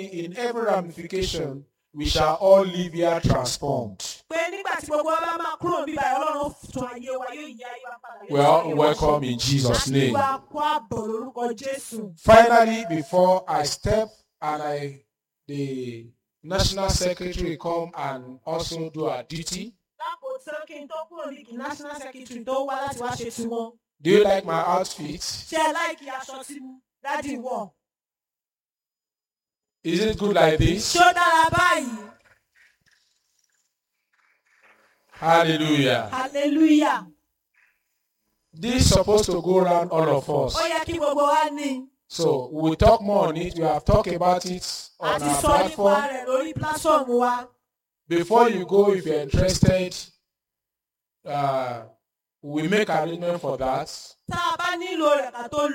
in every ramification, we shall all live here transformed. Well, welcome in Jesus' name. Finally, before I step and the National Secretary come and also do our duty. Do you like my outfit? Is it good like this? Hallelujah. Hallelujah. This is supposed to go around all of us. So we'll talk more on it. We have talked about it on our platform. Before you go, if you're interested, we make arrangement for that.